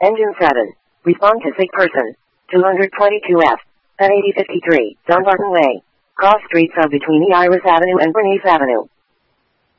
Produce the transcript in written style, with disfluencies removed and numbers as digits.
Engine 7. Respond to sick person. 222F. At 8053, Dunbarton Way. Cross streets are between the Iris Avenue and Bernice Avenue.